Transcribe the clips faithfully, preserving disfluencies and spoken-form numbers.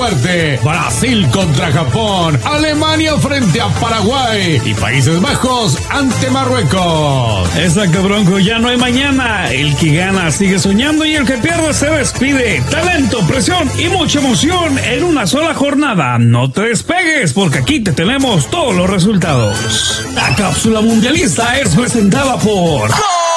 muerte. Brasil contra Japón, Alemania frente a Paraguay y Países Bajos ante Marruecos. Exacto, Bronco, ya no hay mañana. El que gana sigue soñando y el que pierde se despide. Talento, presión y mucha emoción en una sola jornada. No te despegues porque aquí te tenemos todos los resultados. La cápsula mundialista es presentada por...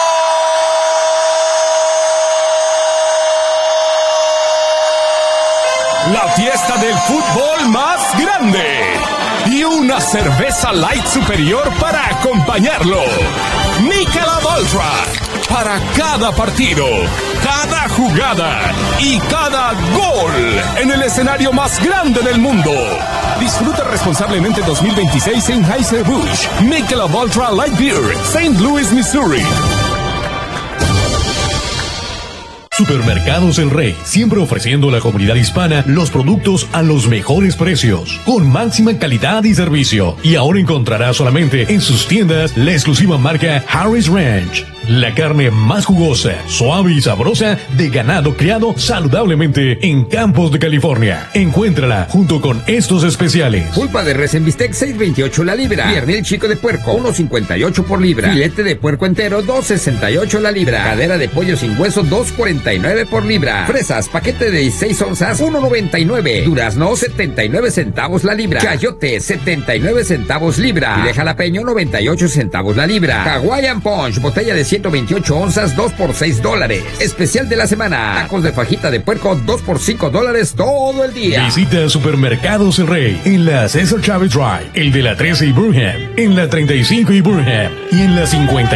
La fiesta del fútbol más grande y una cerveza light superior para acompañarlo. Michelob Ultra, para cada partido, cada jugada y cada gol en el escenario más grande del mundo. Disfruta responsablemente dos mil veintiséis en Anheuser-Busch. Michelob Ultra Light Beer, Saint Louis, Missouri. Supermercados El Rey, siempre ofreciendo a la comunidad hispana los productos a los mejores precios, con máxima calidad y servicio. Y ahora encontrará solamente en sus tiendas la exclusiva marca Harris Ranch, la carne más jugosa, suave y sabrosa de ganado criado saludablemente en Campos de California. Encuéntrala junto con estos especiales. Pulpa de res en bistec seis veintiocho la libra. Piernil chico de puerco uno cincuenta y ocho por libra. Filete de puerco entero dos sesenta y ocho la libra. Cadera de pollo sin hueso dos cuarenta y nueve por libra. Fresas paquete de dieciséis onzas uno noventa y nueve. Durazno setenta y nueve centavos la libra. Chayote setenta y nueve centavos libra. Y de jalapeño noventa y ocho centavos la libra. Hawaiian Punch botella de ciento veintiocho onzas dos por seis dólares. Especial de la semana. Tacos de fajita de puerco dos por cinco dólares todo el día. Visita Supermercados El Rey en la Cesar Chavez Drive, el de la trece y Burham, en la treinta y cinco y Burham y en la cincuenta